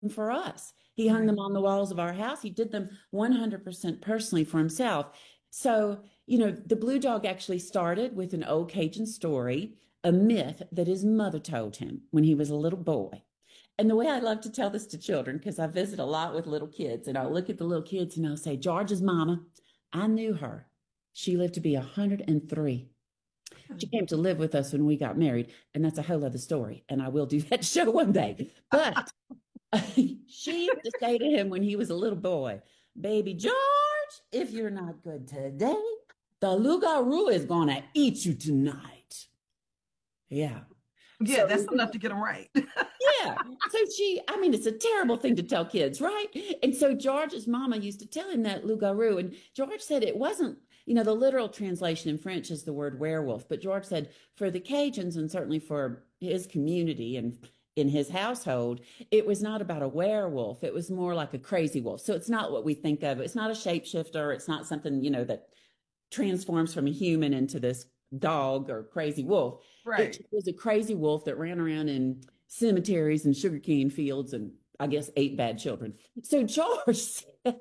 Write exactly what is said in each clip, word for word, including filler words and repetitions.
for us. He hung Right. them on the walls of our house. He did them one hundred percent personally for himself. So, you know, the blue dog actually started with an old Cajun story, a myth that his mother told him when he was a little boy. And the way I love to tell this to children, because I visit a lot with little kids, and I'll look at the little kids and I'll say, George's mama, I knew her. She lived to be one hundred three. She Really? came to live with us when we got married, and that's a whole other story. And I will do that show one day. But she used to say to him when he was a little boy, Baby George, if you're not good today, the Lugaroo is going to eat you tonight. Yeah. Yeah, So, that's enough to get them right. yeah. So she, I mean, it's a terrible thing to tell kids, right? And so George's mama used to tell him that Loup-garou. And George said it wasn't, you know, the literal translation in French is the word werewolf. But George said for the Cajuns and certainly for his community and in his household, it was not about a werewolf. It was more like a crazy wolf. So it's not what we think of. It's not a shapeshifter. It's not something, you know, that transforms from a human into this dog or crazy wolf. It Right. was a crazy wolf that ran around in cemeteries and sugarcane fields and I guess ate bad children. So George said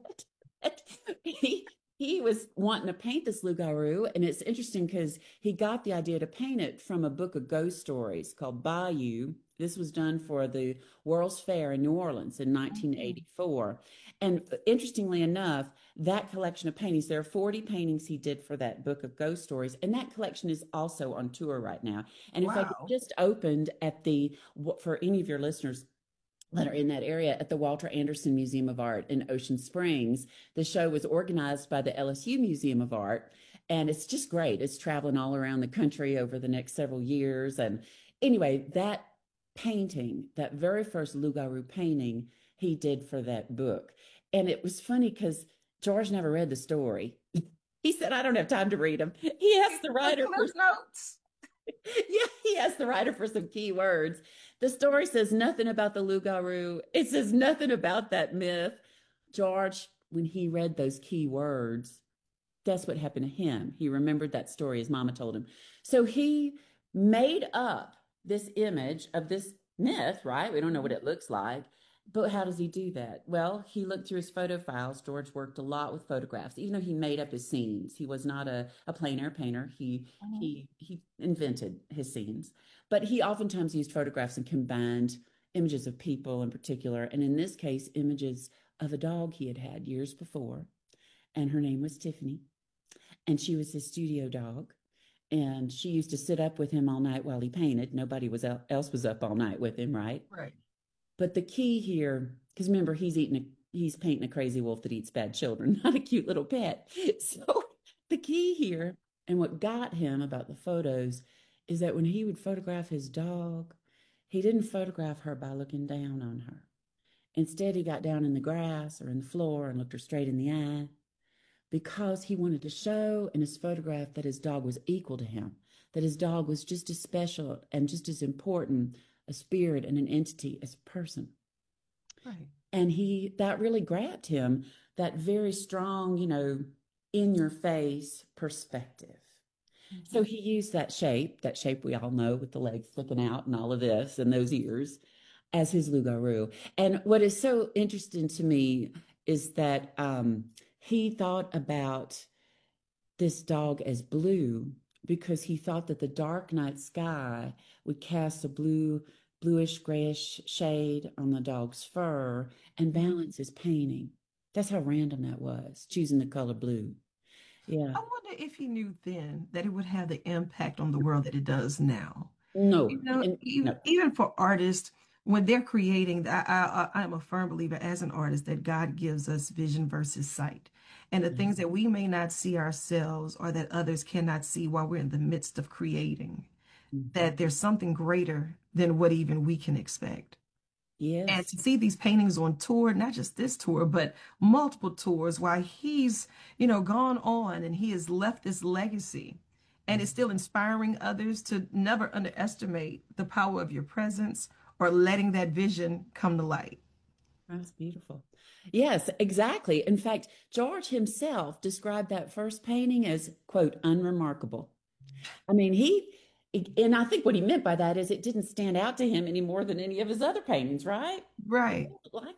he he was wanting to paint this loup-garou, and it's interesting because he got the idea to paint it from a book of ghost stories called Bayou. This was done for the World's Fair in New Orleans in Mhm. nineteen eighty-four. And interestingly enough, that collection of paintings, there are forty paintings he did for that book of ghost stories. And that collection is also on tour right now. And in fact, it Wow. just opened at the, for any of your listeners that are in that area, at the Walter Anderson Museum of Art in Ocean Springs. The show was organized by the L S U Museum of Art. And it's just great. It's traveling all around the country over the next several years. And anyway, that painting, that very first Loup-garou painting, he did for that book. And it was funny because George never read the story. He said, I don't have time to read them. He asked the The writer for, Cliff Notes. yeah, he asked the writer for some key words. The story says nothing about the Loup-garou. It says nothing about that myth. George, when he read those key words, that's what happened to him. He remembered that story his mama told him. So he made up this image of this myth, right? We don't know what it looks like. But how does he do that? Well, he looked through his photo files. George worked a lot with photographs, even though he made up his scenes. He was not a, a plein air painter. He Mhm. he he invented his scenes. But he oftentimes used photographs and combined images of people in particular. And in this case, images of a dog he had had years before. And her name was Tiffany, and she was his studio dog. And she used to sit up with him all night while he painted. Nobody was else was up all night with him, right? Right. But the key here, because remember, he's eating a he's painting a crazy wolf that eats bad children, not a cute little pet. So the key here, and what got him about the photos, is that when he would photograph his dog, he didn't photograph her by looking down on her. Instead, he got down in the grass or in the floor and looked her straight in the eye because he wanted to show in his photograph that his dog was equal to him, that his dog was just as special and just as important a spirit and an entity as a person. Right. And he, that really grabbed him, that very strong, you know, in your face perspective. So Mhm. he used that shape, that shape we all know with the legs sticking out and all of this and those ears as his loup-garou. And what is so interesting to me is that um, he thought about this dog as blue because he thought that the dark night sky would cast a blue, bluish grayish shade on the dog's fur and balance his painting. That's how random that was, choosing the color blue. Yeah. I wonder if he knew then that it would have the impact on the world that it does now. You No. know, And even, no. even for artists, when they're creating, I, I, I am a firm believer as an artist that God gives us vision versus sight. And the things that we may not see ourselves or that others cannot see while we're in the midst of creating, Mhm. that there's something greater than what even we can expect. And Yes. to see these paintings on tour, not just this tour, but multiple tours, while he's, you know, gone on and he has left this legacy and is still inspiring others to never underestimate the power of your presence or letting that vision come to light. That's beautiful. Yes, exactly. In fact, George himself described that first painting as, quote, unremarkable. I mean, he And I think what he meant by that is it didn't stand out to him any more than any of his other paintings, right? Right. Like